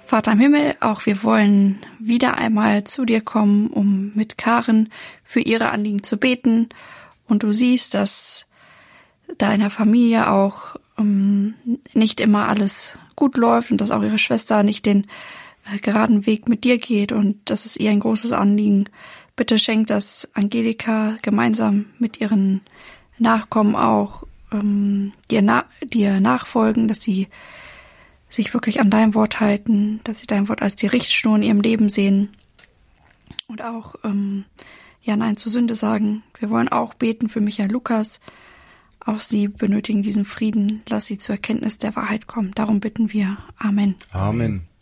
Vater im Himmel, auch wir wollen wieder einmal zu dir kommen, um mit Karen für ihre Anliegen zu beten. Und du siehst, dass deiner Familie auch nicht immer alles gut läuft und dass auch ihre Schwester nicht den geraden Weg mit dir geht. Und das ist ihr ein großes Anliegen. Bitte schenk, dass Angelika gemeinsam mit ihren Nachkommen auch dir nachfolgen, dass sie sich wirklich an dein Wort halten, dass sie dein Wort als die Richtschnur in ihrem Leben sehen und auch Nein zur Sünde sagen. Wir wollen auch beten für Michael Lukas. Auch sie benötigen diesen Frieden. Lass sie zur Erkenntnis der Wahrheit kommen. Darum bitten wir. Amen. Amen.